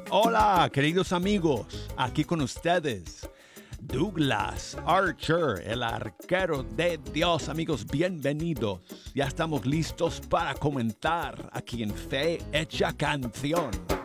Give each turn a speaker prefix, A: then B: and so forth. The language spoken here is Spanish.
A: Hola, queridos amigos, aquí con ustedes, Douglas Archer, el arquero de Dios. Amigos, bienvenidos. Ya estamos listos para comentar aquí en Fe Hecha Canción.